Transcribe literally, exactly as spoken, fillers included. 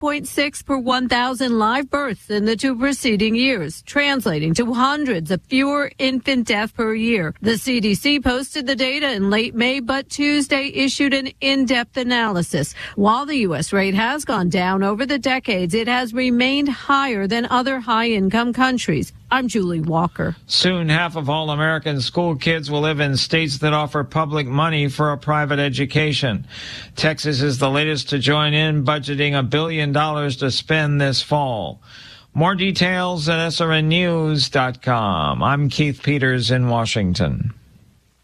point six per one thousand live births in the two preceding years, translating to hundreds of fewer infant deaths per year. The C D C posted the data in late May, but Tuesday issued an in-depth analysis. While the U S rate has gone down over the decades, it has remained higher than other high-income countries. I'm Julie Walker. Soon, half of all American school kids will live in states that offer public money for a private education. Texas is the latest to join in, budgeting a billion dollars to spend this fall. More details at S R N news dot com. I'm Keith Peters in Washington.